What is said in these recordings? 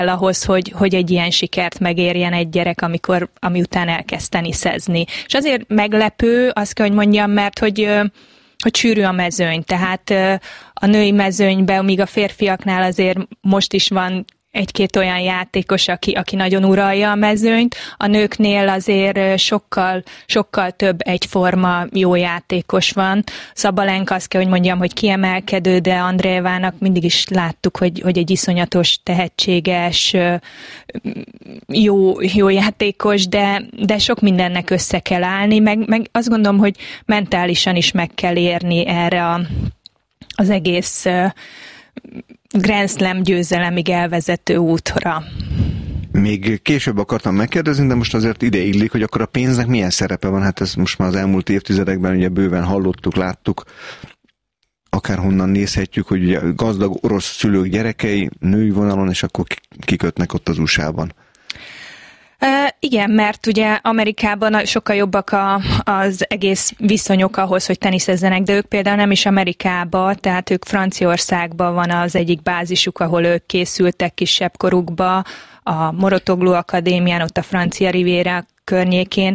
ahhoz, hogy egy ilyen sikert megérjen egy gyerek, ami után elkezd teniszezni. És azért meglepő, azt kell, hogy mondjam, mert hogy sűrű a mezőny, tehát a női mezőnyben, míg a férfiaknál azért most is van egy-két olyan játékos, aki nagyon uralja a mezőnyt. A nőknél azért sokkal több egyforma jó játékos van. Sabalenka, azt kell, hogy mondjam, hogy kiemelkedő, de Andreevának mindig is láttuk, hogy egy iszonyatos, tehetséges, jó játékos, de sok mindennek össze kell állni, meg azt gondolom, hogy mentálisan is meg kell érni erre az egész Grand Slam győzelemig elvezető útra. Még később akartam megkérdezni, de most azért ide illik, hogy akkor a pénznek milyen szerepe van? Hát ezt most már az elmúlt évtizedekben ugye bőven hallottuk, láttuk, akárhonnan nézhetjük, hogy ugye gazdag orosz szülők gyerekei női vonalon, és akkor kikötnek ott az USA-ban. Igen, mert ugye Amerikában sokkal jobbak az egész viszonyok ahhoz, hogy teniszezzenek, de ők például nem is Amerikába, tehát ők Franciaországban van az egyik bázisuk, ahol ők készültek kisebb korukba, a Mouratoglou Akadémián, ott a Francia Riviera környékén.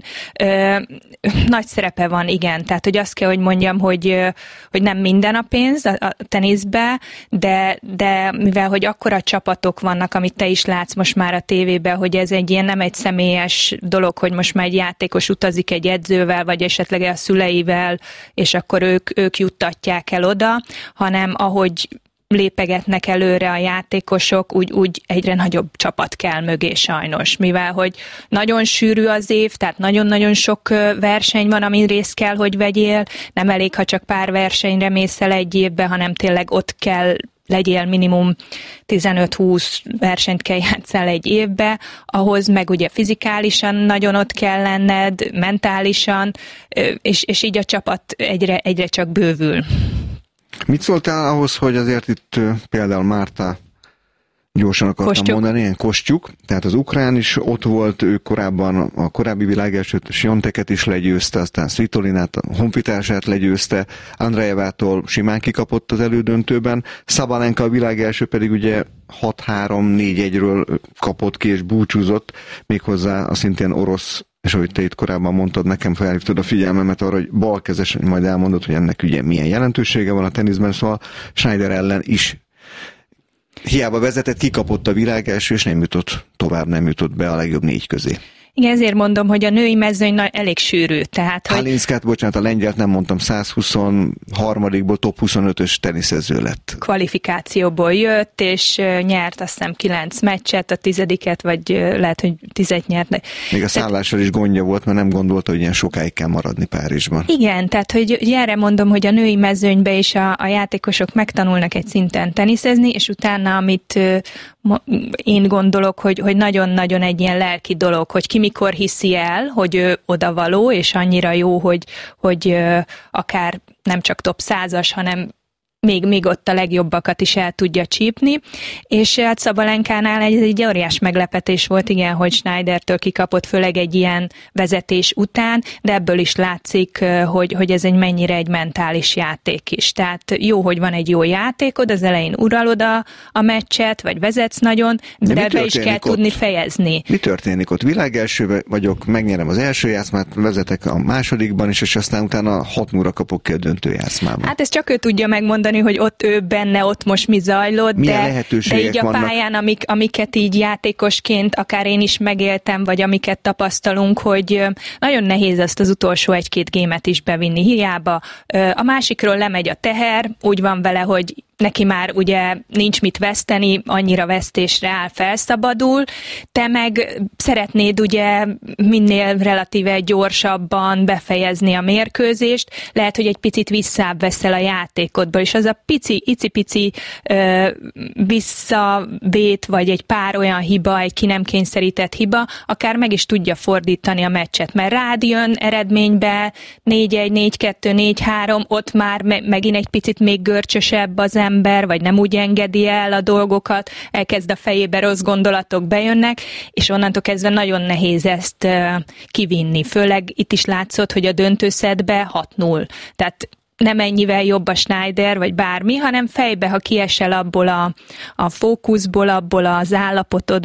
Nagy szerepe van, igen. Tehát, hogy azt kell, hogy mondjam, hogy nem minden a pénz a teniszbe, de mivel, hogy akkora csapatok vannak, amit te is látsz most már a tévében, hogy ez egy ilyen nem egy személyes dolog, hogy most már egy játékos utazik egy edzővel, vagy esetleg a szüleivel, és akkor ők juttatják el oda, hanem ahogy lépegetnek előre a játékosok, úgy egyre nagyobb csapat kell mögé sajnos, mivel hogy nagyon sűrű az év, tehát nagyon-nagyon sok verseny van, amin részt kell, hogy vegyél, nem elég, ha csak pár versenyre mész el egy évbe, hanem tényleg ott kell legyél minimum 15-20 versenyt kell játszál egy évbe, ahhoz meg ugye fizikálisan nagyon ott kell lenned, mentálisan, és így a csapat egyre csak bővül. Mit szóltál ahhoz, hogy azért itt például Márta, gyorsan akartam mondani, ilyen Kostyuk, tehát az ukrán is ott volt, ő korábban a korábbi világelsőt, Swiateket is legyőzte, aztán Svitolinát, a honfitársát legyőzte, Andreevától simán kikapott az elődöntőben, Sabalenka a világelső pedig ugye 6-3-4-1-ről kapott ki és búcsúzott, méghozzá a szintén orosz, és ahogy te itt korábban mondtad, nekem felhívtad a figyelmemet arra, hogy balkezes, majd elmondod, hogy ennek ugye milyen jelentősége van a teniszben, szóval Schneider ellen is hiába vezetett, kikapott a világelső, és nem jutott tovább, nem jutott be a legjobb 4 közé. Igen, ezért mondom, hogy a női mezőny elég sűrű. Halinszkát, bocsánat, a lengyelt nem mondtam, 123-ból top 25-ös teniszező lett. Kvalifikációból jött, és nyert azt hiszem 9 meccset, a 10-et, vagy lehet, hogy 10-et nyert. Még a szállással is gondja volt, mert nem gondolta, hogy ilyen sokáig kell maradni Párizsban. Igen, tehát hogy erre mondom, hogy a női mezőnybe is a játékosok megtanulnak egy szinten teniszezni, és utána, amit én gondolok, hogy nagyon-nagyon egy ilyen lelki dolog, hogy ki mikor hiszi el, hogy ő odavaló, és annyira jó, hogy akár nem csak top 100-as, hanem még ott a legjobbakat is el tudja csípni, és hát Szabalenkánál egy óriás meglepetés volt, igen, hogy Schneidertől kikapott, főleg egy ilyen vezetés után, de ebből is látszik, hogy ez mennyire egy mentális játék is. Tehát jó, hogy van egy jó játékod, az elején uralod a meccset, vagy vezetsz nagyon, de ebbe is kell tudni fejezni. Mi történik ott? Világelső vagyok, megnyerem az első játszmát, vezetek a másodikban is, és aztán utána 6-0-ra kapok ki a döntő játszmában. Hát ezt csak ő tudja megmondani, hogy ott ő benne, ott most mi zajlott, de így a pályán, amiket így játékosként akár én is megéltem, vagy amiket tapasztalunk, hogy nagyon nehéz azt az utolsó 1-2 gémet is bevinni, hiába. A másikról lemegy a teher, úgy van vele, hogy neki már ugye nincs mit veszteni, annyira vesztésre áll, felszabadul, te meg szeretnéd ugye minél relatíve gyorsabban befejezni a mérkőzést, lehet, hogy egy picit visszább veszel a játékodból, és az a icipici visszavét, vagy egy pár olyan hiba, egy ki nem kényszerített hiba, akár meg is tudja fordítani a meccset, mert rád jön eredménybe 4-1, 4-2, 4-3, ott már megint egy picit még görcsösebb az ember, vagy nem úgy engedi el a dolgokat, elkezd a fejébe rossz gondolatok bejönnek, és onnantól kezdve nagyon nehéz ezt kivinni. Főleg itt is látszott, hogy a döntőszedbe 6-0. Tehát nem ennyivel jobb a Schneider, vagy bármi, hanem fejbe, ha kiesel abból a fókuszból, abból az állapotodból,